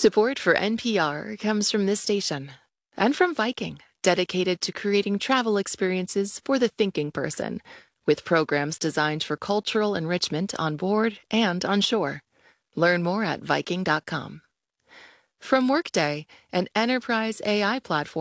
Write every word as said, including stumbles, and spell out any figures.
Support for N P R comes from this station and from Viking, dedicated to creating travel experiences for the thinking person, with programs designed for cultural enrichment on board and on shore. Learn more at Viking dot com. From Workday, an enterprise A I platform